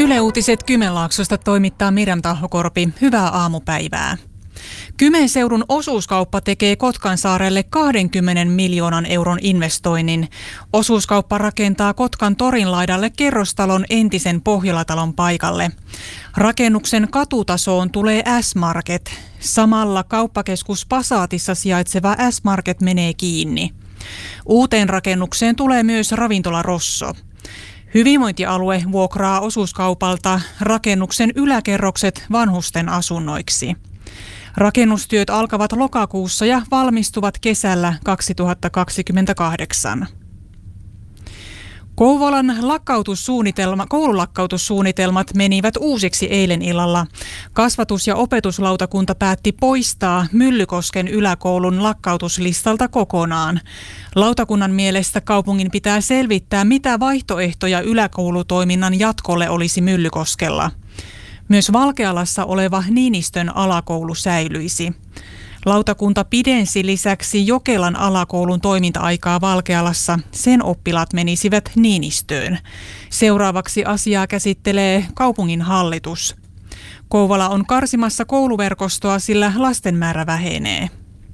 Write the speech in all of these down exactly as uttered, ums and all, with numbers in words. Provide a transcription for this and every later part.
Yle Uutiset Kymenlaaksosta toimittaa Miriam Tahokorpi. Hyvää aamupäivää. Kymen seudun osuuskauppa tekee Kotkansaarelle kaksikymmentä miljoonan euron investoinnin. Osuuskauppa rakentaa Kotkan torin laidalle kerrostalon entisen Pohjolatalon paikalle. Rakennuksen katutasoon tulee S-Market. Samalla kauppakeskus Pasaatissa sijaitseva S-Market menee kiinni. Uuteen rakennukseen tulee myös ravintola Rosso. Hyvinvointialue vuokraa osuuskaupalta rakennuksen yläkerrokset vanhusten asunnoiksi. Rakennustyöt alkavat lokakuussa ja valmistuvat kesällä kaksituhattakaksikymmentäkahdeksan. Kouvolan lakkautussuunnitelma, koululakkautussuunnitelmat menivät uusiksi eilen illalla. Kasvatus- ja opetuslautakunta päätti poistaa Myllykosken yläkoulun lakkautuslistalta kokonaan. Lautakunnan mielestä kaupungin pitää selvittää, mitä vaihtoehtoja yläkoulutoiminnan jatkolle olisi Myllykoskella. Myös Valkealassa oleva Niinistön alakoulu säilyisi. Lautakunta pidensi lisäksi Jokelan alakoulun toiminta-aikaa Valkealassa. Sen oppilaat menisivät Niinistöön. Seuraavaksi asiaa käsittelee kaupungin hallitus. Kouvola on karsimassa kouluverkostoa, sillä lasten määrä vähenee.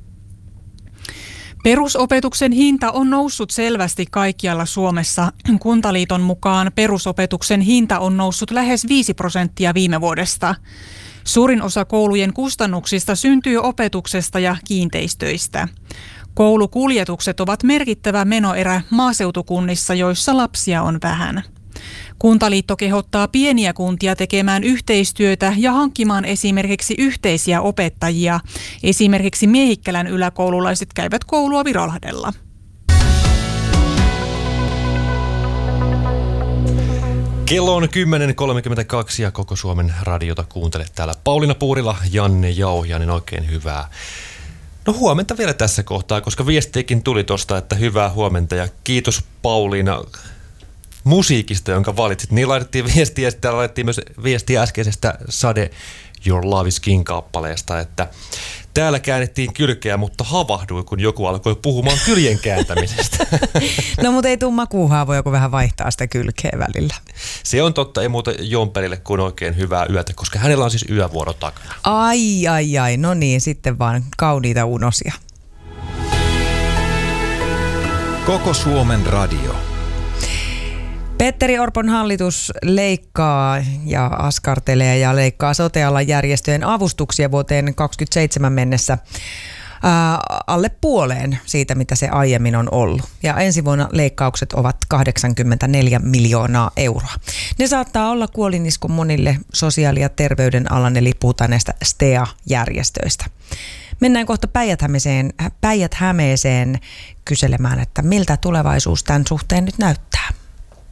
Perusopetuksen hinta on noussut selvästi kaikkialla Suomessa. Kuntaliiton mukaan perusopetuksen hinta on noussut lähes viisi prosenttia viime vuodesta. Suurin osa koulujen kustannuksista syntyy opetuksesta ja kiinteistöistä. Koulukuljetukset ovat merkittävä menoerä maaseutukunnissa, joissa lapsia on vähän. Kuntaliitto kehottaa pieniä kuntia tekemään yhteistyötä ja hankkimaan esimerkiksi yhteisiä opettajia. Esimerkiksi Miehikkälän yläkoululaiset käyvät koulua Virolahdella. Kello on kymmenen kolmekymmentäkaksi ja Koko Suomen radiota kuuntelet täällä. Pauliina Puurila, Janne Jauhiainen, oikein hyvää. No huomenta vielä tässä kohtaa, koska viestiäkin tuli tuosta, että hyvää huomenta ja kiitos Pauliina musiikista, jonka valitsit. Niin laitettiin viestiä ja sitten laitettiin myös viestiä äskeisestä Sade Your Love is King-kappaleesta, että täällä käännettiin kylkeä, mutta havahdui, kun joku alkoi puhumaan kyljen kääntämisestä. No mutta ei tule makuuhaavoja, kun vähän vaihtaa sitä kylkeä välillä. Se on totta, ei muuta Jomperille kuin oikein hyvää yötä, koska hänellä on siis yövuoro takana. Ai, ai, ai, no niin, sitten vaan kauniita unosia. Koko Suomen radio. Petteri Orpon hallitus leikkaa ja askartelee ja leikkaa sote-alan järjestöjen avustuksia vuoteen kaksikymmentäseitsemän mennessä ää, alle puoleen siitä, mitä se aiemmin on ollut. Ja ensi vuonna leikkaukset ovat kahdeksankymmentäneljä miljoonaa euroa. Ne saattaa olla kuolinisku monille sosiaali- ja terveyden alan, eli puhutaan näistä S T E A-järjestöistä. Mennään kohta Päijät-Hämeeseen, Päijät-Hämeeseen kyselemään, että miltä tulevaisuus tämän suhteen nyt näyttää.